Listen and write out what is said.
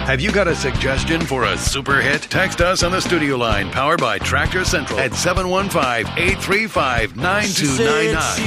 Have you got a suggestion for a super hit? Text us on the studio line powered by Tractor Central at 715-835-9299.